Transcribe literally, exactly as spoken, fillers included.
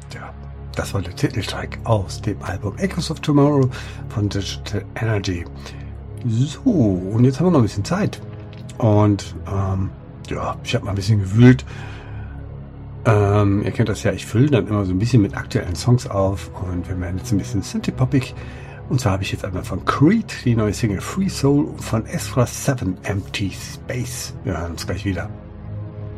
Ja, das war der Titeltrack aus dem Album Echoes of Tomorrow von Digital Energy. So, und jetzt haben wir noch ein bisschen Zeit. Und ähm, ja, ich habe mal ein bisschen gewühlt. Ähm, ihr kennt das ja, ich fülle dann immer so ein bisschen mit aktuellen Songs auf. Und wir werden jetzt ein bisschen synthie-poppig. Und zwar habe ich jetzt einmal von Creed die neue Single Free Soul und von Ezra seven Empty Space. Wir hören uns gleich wieder.